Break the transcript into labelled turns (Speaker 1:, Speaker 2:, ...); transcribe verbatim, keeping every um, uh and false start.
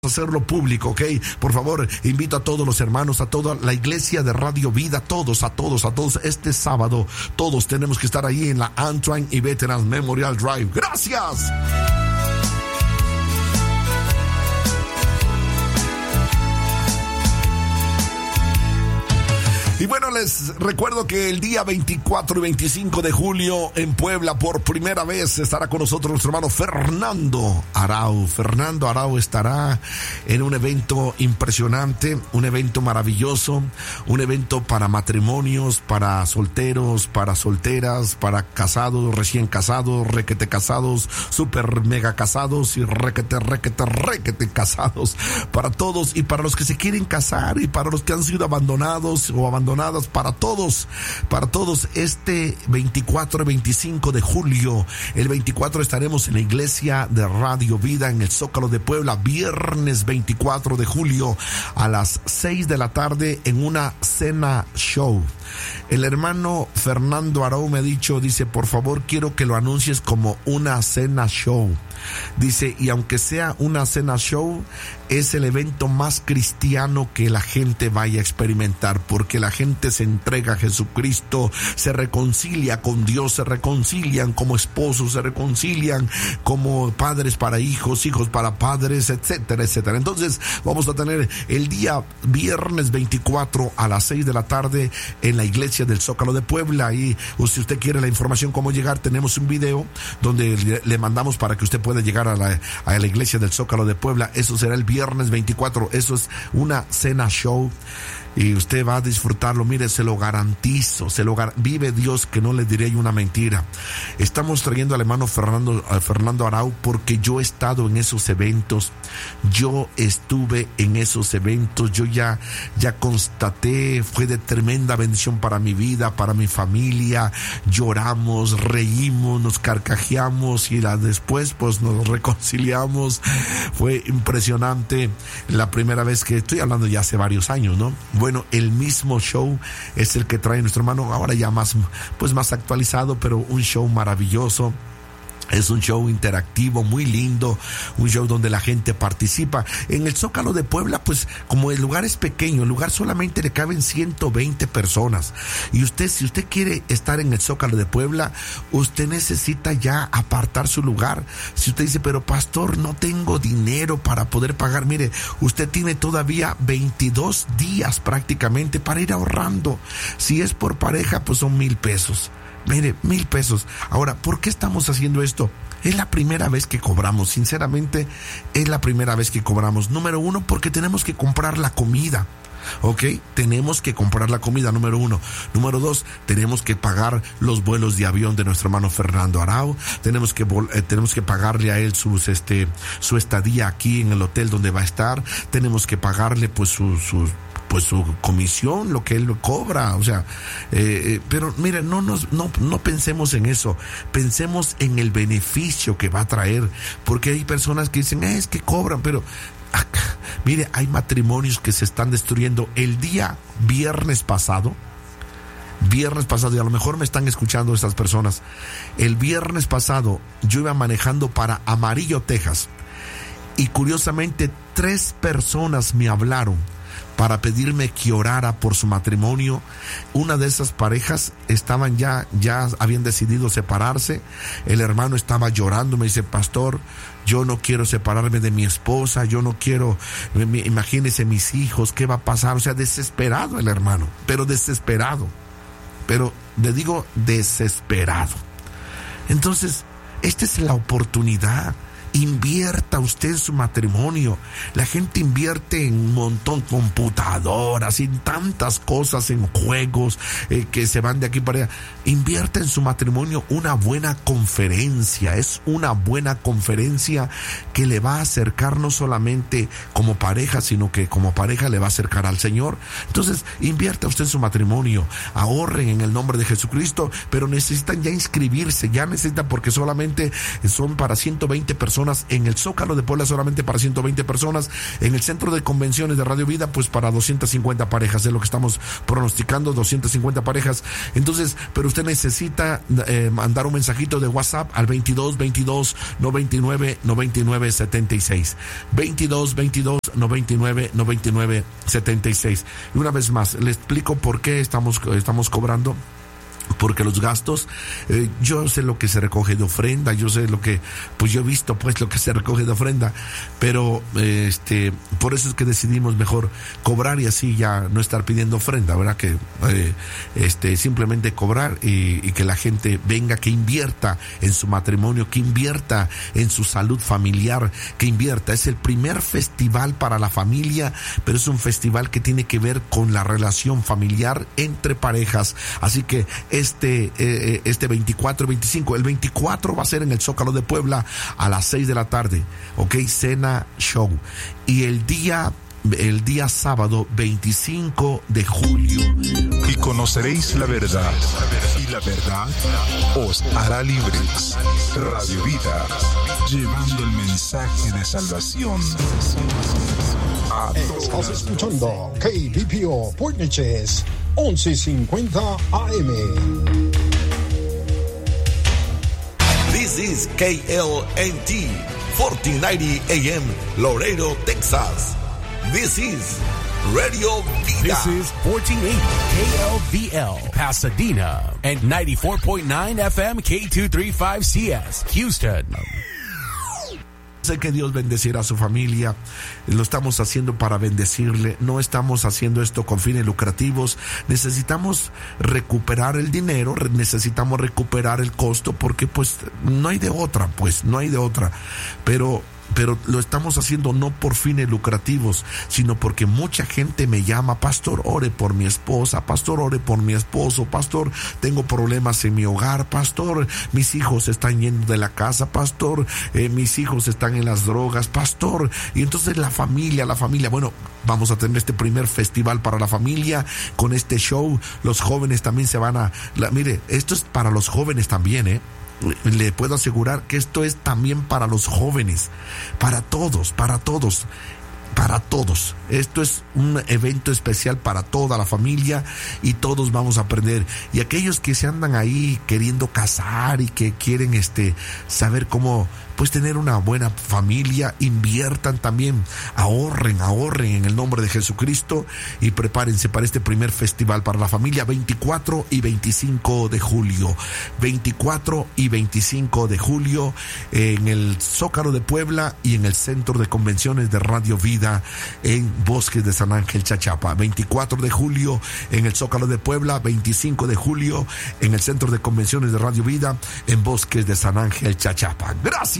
Speaker 1: hacerlo público, ¿ok? Por favor, invito a todos los hermanos, a toda la iglesia de Radio Vida, a todos, a todos, a todos, este sábado, todos tenemos que estar ahí en la Antrim y Veterans Memorial Drive. ¡Gracias! Y bueno, les recuerdo que el día veinticuatro y veinticinco de julio en Puebla, por primera vez estará con nosotros nuestro hermano Fernando Arau. Fernando Arau estará en un evento impresionante, un evento maravilloso, un evento para matrimonios, para solteros, para solteras, para casados, recién casados, requete casados, super mega casados y requete, requete, requete casados, para todos y para los que se quieren casar y para los que han sido abandonados o abandonados. Para todos, para todos, este veinticuatro y veinticinco de julio, el veinticuatro estaremos en la iglesia de Radio Vida en el Zócalo de Puebla, viernes veinticuatro de julio a las seis de la tarde en una cena show. El hermano Fernando Arau me ha dicho, dice, por favor quiero que lo anuncies como una cena show. Dice, y aunque sea una cena show, es el evento más cristiano que la gente vaya a experimentar, porque la gente se entrega a Jesucristo, se reconcilia con Dios, se reconcilian como esposos, se reconcilian como padres para hijos, hijos para padres, etcétera, etcétera. Entonces vamos a tener el día viernes veinticuatro a las seis de la tarde en la iglesia del Zócalo de Puebla. Y si usted quiere la información cómo llegar, tenemos un video donde le, le mandamos para que usted pueda llegar a la, a la iglesia del Zócalo de Puebla. Eso será el viernes veinticuatro. Eso es una cena show y usted va a disfrutarlo. Mire, se lo garantizo, se lo gar- vive Dios que no le diré una mentira. Estamos trayendo al hermano Fernando, a Fernando Arau porque yo he estado en esos eventos, yo estuve en esos eventos, yo ya, ya constaté, fue de tremenda bendición para mi vida, para mi familia. Lloramos, reímos, nos carcajeamos y la, después pues nos reconciliamos. Fue impresionante la primera vez que, estoy hablando ya hace varios años, ¿no? Bueno, el mismo show es el que trae nuestro hermano, ahora ya más, pues más actualizado, pero un show maravilloso. Es un show interactivo, muy lindo, un show donde la gente participa. En el Zócalo de Puebla, pues como el lugar es pequeño, el lugar solamente le caben ciento veinte personas. Y usted, si usted quiere estar en el Zócalo de Puebla, usted necesita ya apartar su lugar. Si usted dice, pero pastor, no tengo dinero para poder pagar. Mire, usted tiene todavía veintidós días prácticamente para ir ahorrando. Si es por pareja, pues son mil pesos. Mire, mil pesos. Ahora, ¿por qué estamos haciendo esto? Es la primera vez que cobramos, sinceramente, es la primera vez que cobramos. Número uno, porque tenemos que comprar la comida. Ok, tenemos que comprar la comida, número uno. Número dos, tenemos que pagar los vuelos de avión de nuestro hermano Fernando Arau. Tenemos que eh, tenemos que pagarle a él sus este su estadía aquí en el hotel donde va a estar. Tenemos que pagarle pues su su pues su comisión, lo que él cobra, o sea, eh, eh, pero mire, no nos, no, no pensemos en eso, pensemos en el beneficio que va a traer, porque hay personas que dicen, eh, es que cobran, pero ah, mire, hay matrimonios que se están destruyendo. El día viernes pasado, viernes pasado, y a lo mejor me están escuchando estas personas, el viernes pasado yo iba manejando para Amarillo, Texas, y curiosamente tres personas me hablaron para pedirme que orara por su matrimonio. Una de esas parejas estaban ya, ya habían decidido separarse. El hermano estaba llorando, me dice, pastor, yo no quiero separarme de mi esposa, yo no quiero, imagínese mis hijos, ¿qué va a pasar? O sea, desesperado el hermano, pero desesperado, pero le digo desesperado. Entonces, esta es la oportunidad. Invierta usted en su matrimonio. La gente invierte en un montón, computadoras, en tantas cosas, en juegos eh, que se van de aquí para allá. Invierta en su matrimonio una buena conferencia. Es una buena conferencia que le va a acercar no solamente como pareja, sino que como pareja le va a acercar al Señor. Entonces, invierta usted en su matrimonio. Ahorren en el nombre de Jesucristo, pero necesitan ya inscribirse, ya necesitan, porque solamente son para ciento veinte personas personas. En el Zócalo de Puebla solamente para ciento veinte personas. En el Centro de Convenciones de Radio Vida, pues para doscientas cincuenta parejas. Es lo que estamos pronosticando, doscientas cincuenta parejas. Entonces, pero usted necesita eh, mandar un mensajito de WhatsApp al veintidós veintidós noventa y nueve noventa y nueve setenta y seis. veintidós veintidós noventa y nueve noventa y nueve setenta y seis. Y una vez más, le explico por qué estamos, estamos cobrando. Porque los gastos, eh, yo sé lo que se recoge de ofrenda, yo sé lo que, pues yo he visto pues lo que se recoge de ofrenda, pero eh, este, por eso es que decidimos mejor cobrar y así ya no estar pidiendo ofrenda, ¿verdad? Que eh, este, simplemente cobrar y, y que la gente venga, que invierta en su matrimonio, que invierta en su salud familiar, que invierta. Es el primer festival para la familia, pero es un festival que tiene que ver con la relación familiar entre parejas, así que Este, eh, este veinticuatro y veinticinco, el veinticuatro va a ser en el Zócalo de Puebla a las seis de la tarde, ok, cena show, y el día el día sábado veinticinco de julio,
Speaker 2: y conoceréis la verdad, y la verdad os hará libres. Radio Vida, llevando el mensaje de salvación a todos.
Speaker 3: Estás escuchando K B P O Port Neches once cincuenta A M.
Speaker 1: This is K L N T fourteen ninety A M, Laredo, Texas. This is Radio Vida.
Speaker 4: This is fourteen eighty K L V L, Pasadena, and ninety-four point nine F M K two thirty-five C S, Houston.
Speaker 1: Sé que Dios bendecirá a su familia, lo estamos haciendo para bendecirle, no estamos haciendo esto con fines lucrativos. Necesitamos recuperar el dinero, necesitamos recuperar el costo, porque pues no hay de otra, pues no hay de otra, pero... pero lo estamos haciendo no por fines lucrativos, sino porque mucha gente me llama: pastor, ore por mi esposa, pastor, ore por mi esposo, pastor, tengo problemas en mi hogar, pastor, mis hijos están yendo de la casa, pastor, eh, mis hijos están en las drogas, pastor. Y entonces la familia, la familia, bueno, vamos a tener este primer festival para la familia con este show. Los jóvenes también se van a, la, mire, esto es para los jóvenes también, eh le puedo asegurar que esto es también para los jóvenes, para todos, para todos, para todos. Esto es un evento especial para toda la familia y todos vamos a aprender. Y aquellos que se andan ahí queriendo casar y que quieren este saber cómo pues tener una buena familia, inviertan también, ahorren, ahorren en el nombre de Jesucristo y prepárense para este primer festival para la familia, veinticuatro y veinticinco de julio, veinticuatro y veinticinco de julio en el Zócalo de Puebla y en el Centro de Convenciones de Radio Vida en Bosques de San Ángel, Chachapa. veinticuatro de julio en el Zócalo de Puebla, veinticinco de julio en el Centro de Convenciones de Radio Vida en Bosques de San Ángel, Chachapa. Gracias.